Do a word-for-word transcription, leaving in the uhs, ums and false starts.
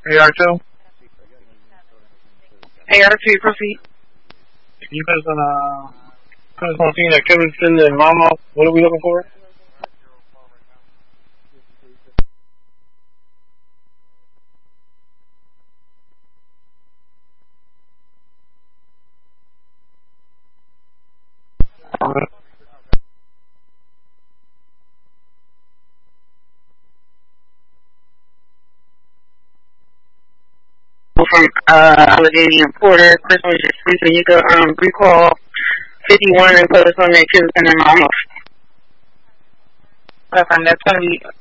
A R two? A R two, proceed. You guys gonna, you guys gonna see that Kevin Finn and Mama, what are we looking for? Alright. From uh, Allegheny and Porter, Chris was just sleeping. You could um, recall fifty-one and put us on that Kevin and Mama. Okay, that's going to be